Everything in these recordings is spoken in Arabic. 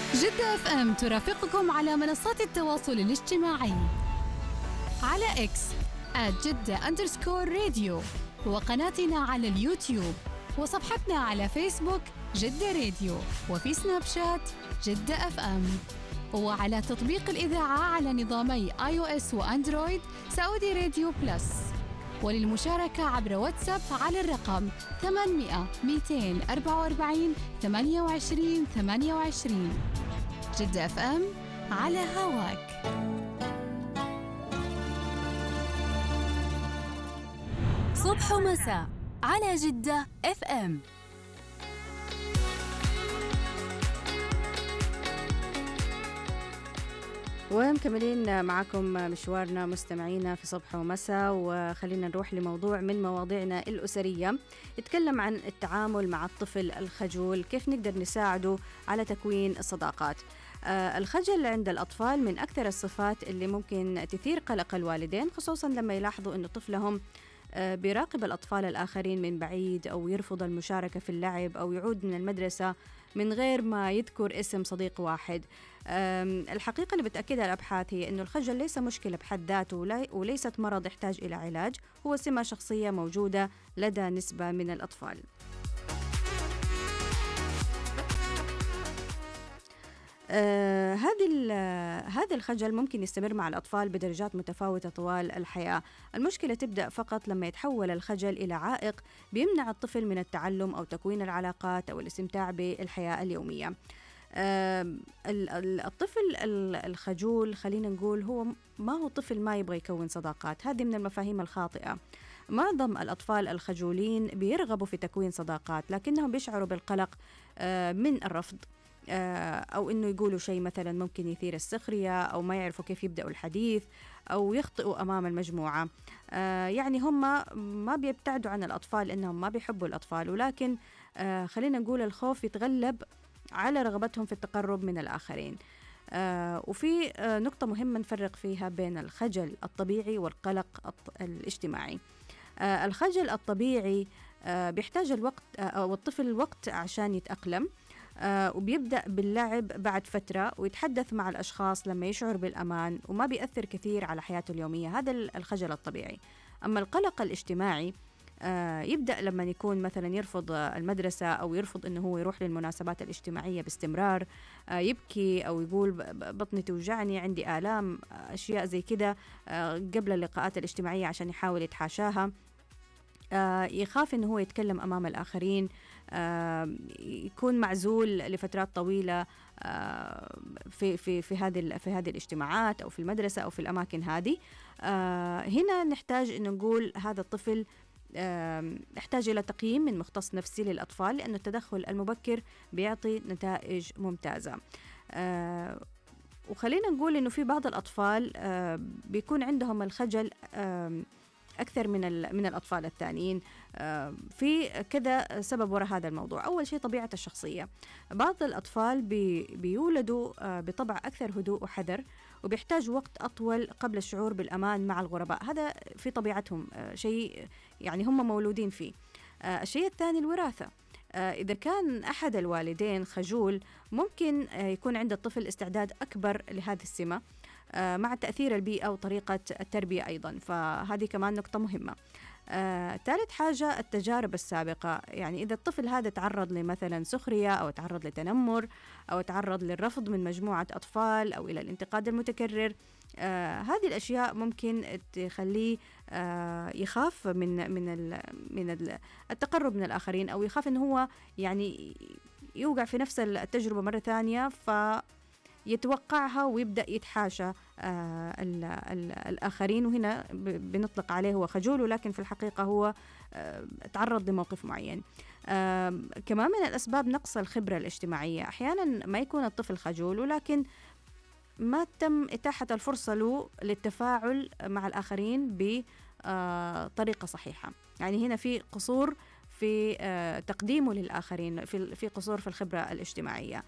جدة اف ام ترافقكم على منصات التواصل الاجتماعي على اكس @جدة_راديو، وقناتنا على اليوتيوب، وصفحتنا على فيسبوك جدة راديو، وفي سناب شات جدة اف ام، وعلى تطبيق الإذاعة على نظامي iOS وأندرويد سعودي راديو بلس. وللمشاركة عبر واتساب على الرقم 800 244 28 28. جدة اف ام على هواك. صبح ومساء على جدة اف ام. ومكملين معكم مشوارنا مستمعينا في صبح ومساء، وخلينا نروح لموضوع من مواضيعنا الأسرية يتكلم عن التعامل مع الطفل الخجول، كيف نقدر نساعده على تكوين الصداقات. الخجل عند الأطفال من أكثر الصفات اللي ممكن تثير قلق الوالدين، خصوصا لما يلاحظوا أن طفلهم بيراقب الأطفال الآخرين من بعيد، أو يرفض المشاركة في اللعب، أو يعود من المدرسة من غير ما يذكر اسم صديق واحد. الحقيقة اللي بتأكدها الأبحاث هي أنه الخجل ليس مشكلة بحد ذاته، وليست مرض يحتاج إلى علاج، هو سمة شخصية موجودة لدى نسبة من الأطفال. هذا الخجل ممكن يستمر مع الأطفال بدرجات متفاوتة طوال الحياة. المشكلة تبدأ فقط لما يتحول الخجل إلى عائق بيمنع الطفل من التعلم أو تكوين العلاقات أو الاستمتاع بالحياة اليومية. الطفل الخجول خلينا نقول هو ما هو طفل ما يبغى يكون صداقات، هذه من المفاهيم الخاطئة. معظم الأطفال الخجولين بيرغبوا في تكوين صداقات، لكنهم بيشعروا بالقلق من الرفض، أو إنه يقولوا شيء مثلا ممكن يثير السخرية، أو ما يعرفوا كيف يبدأوا الحديث، أو يخطئوا أمام المجموعة. يعني هم ما بيبتعدوا عن الأطفال إنهم ما بيحبوا الأطفال، ولكن خلينا نقول الخوف يتغلب على رغبتهم في التقرب من الآخرين. وفي نقطة مهمة نفرق فيها بين الخجل الطبيعي والقلق الاجتماعي. الخجل الطبيعي بيحتاج الوقت أو الطفل الوقت عشان يتأقلم، وبيبدأ باللعب بعد فترة، ويتحدث مع الأشخاص لما يشعر بالأمان، وما بيأثر كثير على حياته اليومية. هذا الخجل الطبيعي. أما القلق الاجتماعي يبدأ لما يكون مثلا يرفض المدرسة، أو يرفض أنه هو يروح للمناسبات الاجتماعية باستمرار، يبكي أو يقول بطني توجعني، عندي آلام، أشياء زي كده قبل اللقاءات الاجتماعية عشان يحاول يتحاشاها. يخاف أنه هو يتكلم أمام الآخرين، يكون معزول لفترات طويلة في هذه الاجتماعات، أو في المدرسة، أو في الأماكن هذه. هنا نحتاج أن نقول هذا الطفل يحتاج إلى تقييم من مختص نفسي للأطفال، لأن التدخل المبكر بيعطي نتائج ممتازة. وخلينا نقول أنه في بعض الأطفال بيكون عندهم الخجل أكثر من الأطفال الثانيين. في كذا سبب وراء هذا الموضوع. أول شيء طبيعة الشخصية. بعض الأطفال بيولدوا بطبع أكثر هدوء وحذر، وبيحتاج وقت أطول قبل الشعور بالأمان مع الغرباء. هذا في طبيعتهم، شيء يعني هم مولودين فيه. الشيء الثاني الوراثة. إذا كان أحد الوالدين خجول، ممكن يكون عند الطفل استعداد أكبر لهذه السمة مع تأثير البيئة وطريقة التربية أيضا، فهذه كمان نقطة مهمة. ثالث حاجة التجارب السابقة. يعني إذا الطفل هذا تعرض لمثلا سخرية، أو تعرض لتنمر، أو تعرض للرفض من مجموعة أطفال، أو إلى الانتقاد المتكرر، هذه الأشياء ممكن تخليه يخاف من التقرب من الآخرين، أو يخاف إنه هو يعني يوقع في نفس التجربة مرة ثانية، يتوقعها ويبدأ يتحاشى الآخرين، وهنا بنطلق عليه هو خجول، ولكن في الحقيقة هو تعرض لموقف معين. كمان من الأسباب نقص الخبرة الاجتماعية. أحيانا ما يكون الطفل خجول، ولكن ما تم إتاحة الفرصة له للتفاعل مع الآخرين بطريقة صحيحة. يعني هنا في قصور في تقديمه للآخرين، في قصور في الخبرة الاجتماعية.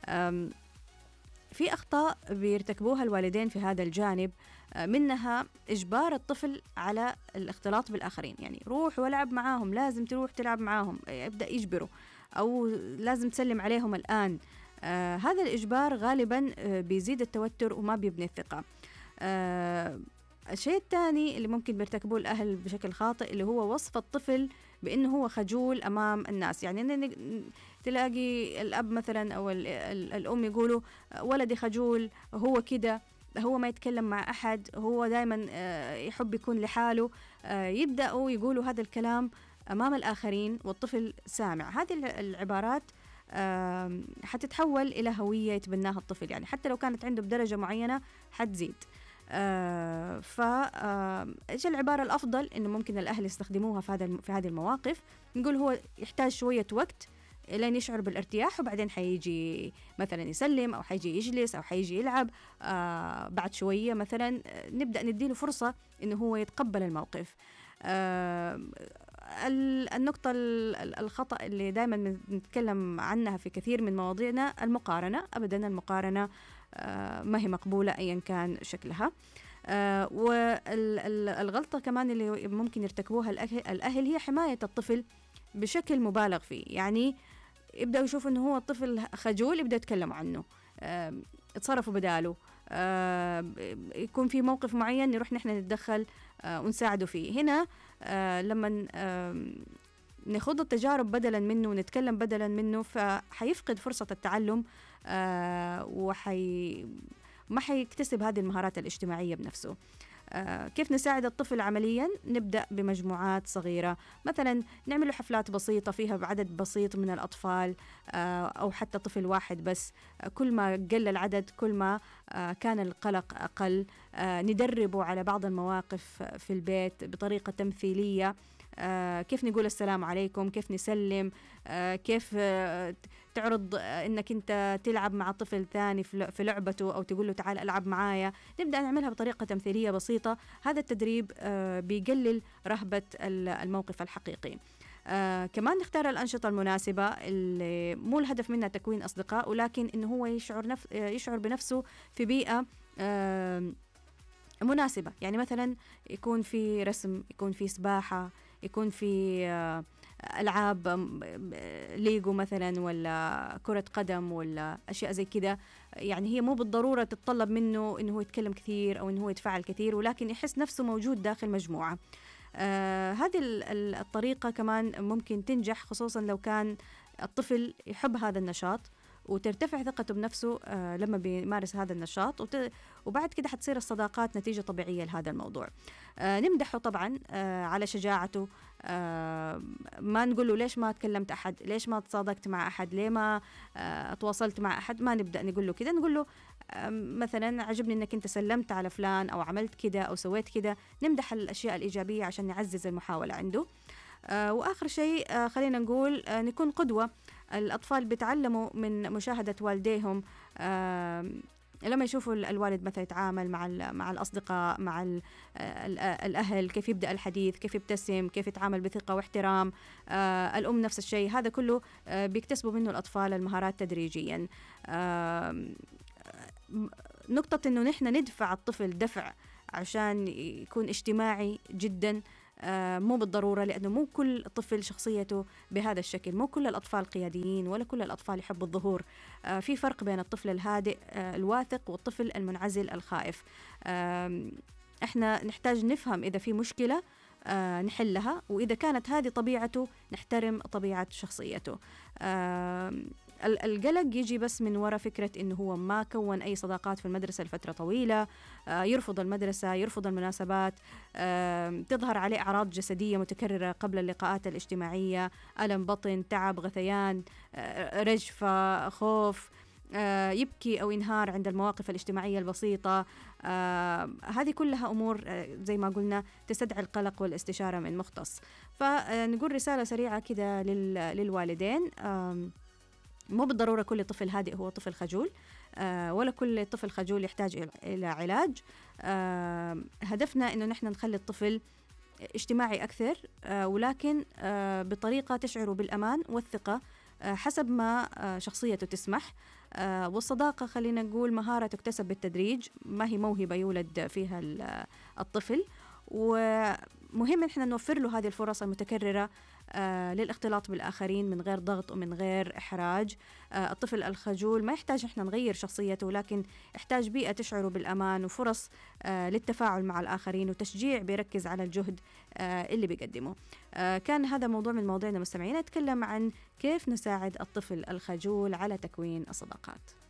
في أخطاء بيرتكبوها الوالدين في هذا الجانب، منها إجبار الطفل على الاختلاط بالآخرين. يعني روح والعب معاهم، لازم تروح تلعب معاهم، يبدأ يجبره، أو لازم تسلم عليهم الآن. هذا الإجبار غالبا بيزيد التوتر وما بيبني الثقة. الشيء الثاني اللي ممكن بيرتكبوه الأهل بشكل خاطئ اللي هو وصف الطفل بأنه هو خجول أمام الناس. يعني تلاقي الأب مثلا أو الأم يقولوا ولدي خجول، هو كده، هو ما يتكلم مع أحد، هو دايما يحب يكون لحاله. يبدأوا يقولوا هذا الكلام أمام الآخرين والطفل سامع. هذه العبارات حتتحول إلى هوية يتبناها الطفل، يعني حتى لو كانت عنده بدرجة معينة حتزيد. فإيش العبارة الأفضل إنه ممكن الأهل يستخدموها في هذه المواقف؟ نقول هو يحتاج شوية وقت لين يشعر بالارتياح، وبعدين حيجي مثلا يسلم أو حيجي يجلس أو حيجي يلعب. بعد شوية مثلا نبدأ نديله فرصة إنه هو يتقبل الموقف. النقطة الخطأ اللي دائما نتكلم عنها في كثير من مواضيعنا المقارنة. أبدا المقارنة ما هي مقبولة أيا كان شكلها. والغلطة كمان اللي ممكن يرتكبوها الأهل هي حماية الطفل بشكل مبالغ فيه. يعني يبدأوا يشوفوا أنه هو الطفل خجول، يبدأوا يتكلموا عنه، اتصرفوا بداله. يكون في موقف معين نروح نحن نتدخل ونساعده فيه. هنا لما نخوض التجارب بدلا منه ونتكلم بدلا منه فحيفقد فرصة التعلم، ما حيكتسب هذه المهارات الاجتماعية بنفسه. كيف نساعد الطفل عمليا؟ نبدأ بمجموعات صغيرة، مثلا نعمل حفلات بسيطة فيها بعدد بسيط من الأطفال أو حتى طفل واحد بس. كل ما قل العدد كل ما كان القلق أقل. ندربه على بعض المواقف في البيت بطريقة تمثيلية. كيف نقول السلام عليكم، كيف نسلم، كيف تعرض انك انت تلعب مع طفل ثاني في لعبته او تقول له تعال العب معايا. نبدا نعملها بطريقه تمثيليه بسيطه. هذا التدريب بيقلل رهبه الموقف الحقيقي. كمان نختار الأنشطة المناسبة اللي مو الهدف منها تكوين أصدقاء، ولكن إنه هو يشعر بنفسه في بيئة مناسبة. يعني مثلا يكون في رسم، يكون في سباحة، يكون في ألعاب ليجو مثلا ولا كرة قدم ولا أشياء زي كده. يعني هي مو بالضرورة تتطلب منه إنه هو يتكلم كثير أو إنه هو يتفاعل كثير، ولكن يحس نفسه موجود داخل مجموعة. هذه الطريقة كمان ممكن تنجح، خصوصا لو كان الطفل يحب هذا النشاط وترتفع ثقته بنفسه لما بيمارس هذا النشاط. وبعد كده حتصير الصداقات نتيجة طبيعية لهذا الموضوع. نمدحه طبعا على شجاعته. ما نقول له ليش ما تكلمت أحد، ليش ما تصادقت مع أحد، ليه ما تواصلت مع أحد. ما نبدأ نقول له كده، نقول له مثلا عجبني أنك أنت سلمت على فلان أو عملت كده أو سويت كده. نمدح الأشياء الإيجابية عشان نعزز المحاولة عنده. وآخر شيء خلينا نقول نكون قدوة. الأطفال بيتعلموا من مشاهدة والديهم. لما يشوفوا الوالد مثلا يتعامل مع الأصدقاء، مع الأهل، كيف يبدأ الحديث، كيف يبتسم، كيف يتعامل بثقة واحترام. الأم نفس الشيء. هذا كله بيكتسبوا منه الأطفال المهارات تدريجيا. نقطة إنه نحن ندفع الطفل دفع عشان يكون اجتماعي جدا مو بالضرورة، لأنه مو كل طفل شخصيته بهذا الشكل. مو كل الأطفال قياديين ولا كل الأطفال يحبوا الظهور. في فرق بين الطفل الهادئ الواثق والطفل المنعزل الخائف. احنا نحتاج نفهم إذا في مشكلة نحلها، وإذا كانت هذه طبيعته نحترم طبيعة شخصيته. القلق يجي بس من وراء فكرة إنه هو ما كون أي صداقات في المدرسة لفترة طويلة، يرفض المدرسة، يرفض المناسبات، تظهر عليه أعراض جسدية متكررة قبل اللقاءات الاجتماعية، ألم بطن، تعب، غثيان، رجفة، خوف، يبكي أو ينهار عند المواقف الاجتماعية البسيطة. هذه كلها أمور زي ما قلنا تستدعي القلق والاستشارة من مختص. فنقول رسالة سريعة كده للوالدين. مو بالضرورة كل طفل هادئ هو طفل خجول، ولا كل طفل خجول يحتاج إلى علاج. هدفنا إنه نحن نخلي الطفل اجتماعي أكثر، ولكن بطريقة تشعره بالأمان والثقة حسب ما شخصيته تسمح. والصداقة خلينا نقول مهارة تكتسب بالتدريج، ما هي موهبة يولد فيها الطفل. ومهم إحنا نوفر له هذه الفرص المتكررة للاختلاط بالآخرين من غير ضغط ومن غير إحراج. الطفل الخجول ما يحتاج إحنا نغير شخصيته، لكن يحتاج بيئة تشعره بالأمان وفرص للتفاعل مع الآخرين وتشجيع بيركز على الجهد اللي بيقدمه. كان هذا موضوع من مواضيعنا مستمعين، نتكلم عن كيف نساعد الطفل الخجول على تكوين الصداقات.